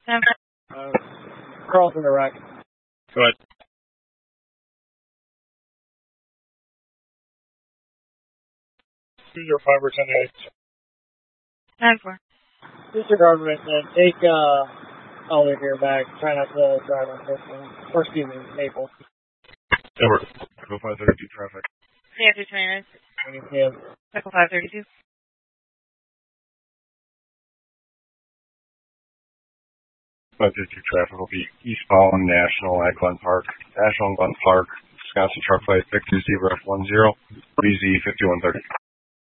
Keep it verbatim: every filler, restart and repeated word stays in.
ten Uh, Carlson direct. Go ahead. Your five or ten eight. nine four. Disregard right then. Take, uh, elevator back. Try not to drive on Brooklyn. Or excuse me, Maple. Edward. Echo five thirty-two traffic. C F two twenty-nine. When you see him. Echo five thirty-two. five thirty-two traffic will be eastbound National at Glen Park. National and Glen Park. Wisconsin Truck Flight Victor Zebra F one zero. B Z fifty-one thirty.